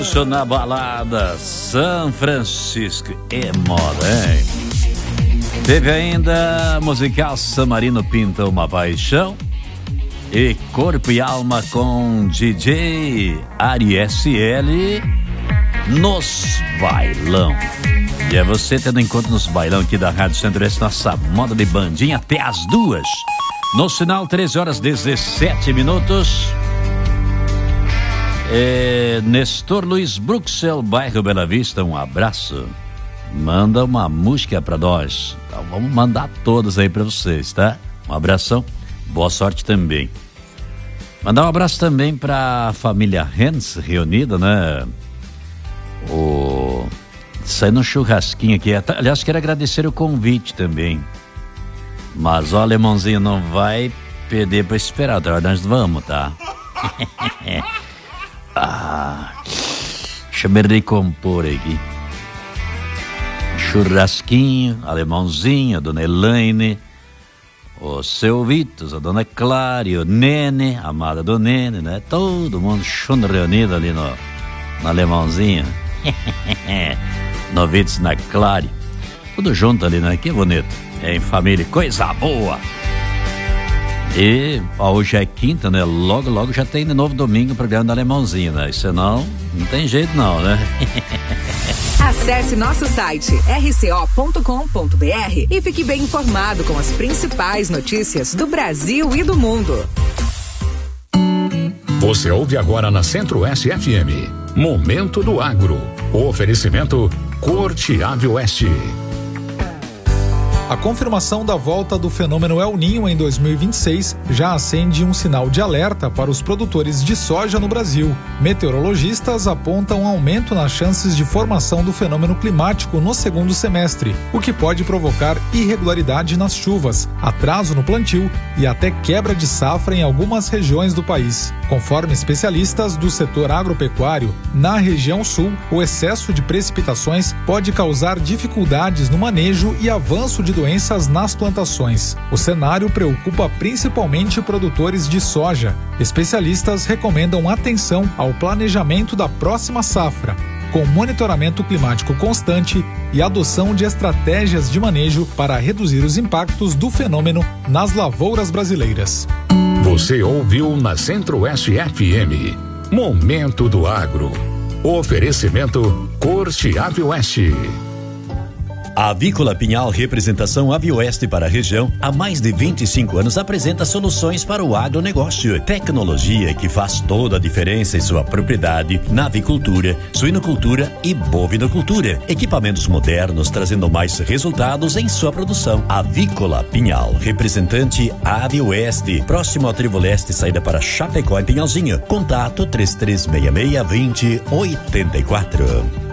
Na balada São Francisco é moda, hein? Teve ainda musical Samarino Pinta Uma Paixão e Corpo e Alma com DJ Ari SL nos bailão. E é você tendo encontro nos bailão aqui da Rádio Centro-Oeste, nossa moda de bandinha até as 2. No sinal 13h17. Nestor Luiz Bruxel, bairro Bela Vista, um abraço. Manda uma música pra nós. Então vamos mandar todas aí pra vocês, tá? Um abração, boa sorte também. Mandar um abraço também pra família Hens reunida, né? Saindo um churrasquinho aqui. Aliás, quero agradecer o convite também. Mas ó, Alemãozinho, não vai perder pra esperar, outra hora nós vamos, tá? Deixa eu me recompor aqui. Churrasquinho, Alemãozinho, a dona Elaine, o seu Vitos, a dona Clara, o Nene, a amada do Nene, né? Todo mundo chundo reunido ali no Alemãozinho. No Vitos, na Clara. Tudo junto ali, né? Que bonito. É em família, coisa boa. E hoje é quinta, né? Logo já tem de novo domingo o programa do Alemãozinho, né? Senão, não tem jeito não, né? Acesse nosso site rco.com.br e fique bem informado com as principais notícias do Brasil e do mundo. Você ouve agora na Centro-Oeste FM. Momento do Agro. Oferecimento Corte Ave Oeste. A confirmação da volta do fenômeno El Niño em 2026 já acende um sinal de alerta para os produtores de soja no Brasil. Meteorologistas apontam um aumento nas chances de formação do fenômeno climático no segundo semestre, o que pode provocar irregularidade nas chuvas, atraso no plantio e até quebra de safra em algumas regiões do país. Conforme especialistas do setor agropecuário, na região sul, o excesso de precipitações pode causar dificuldades no manejo e avanço de doenças nas plantações. O cenário preocupa principalmente produtores de soja. Especialistas recomendam atenção ao planejamento da próxima safra, com monitoramento climático constante e adoção de estratégias de manejo para reduzir os impactos do fenômeno nas lavouras brasileiras. Você ouviu na Centro-Oeste FM. Momento do Agro. Oferecimento Corte Ave Oeste. A Avícola Pinhal, representação Avioeste para a região, há mais de 25 anos apresenta soluções para o agronegócio. Tecnologia que faz toda a diferença em sua propriedade na avicultura, suinocultura e bovinocultura. Equipamentos modernos trazendo mais resultados em sua produção. Avícola Pinhal, representante Avioeste, próximo ao Trevo Leste, saída para Chapecó em Pinhalzinho. Contato 3366-2084.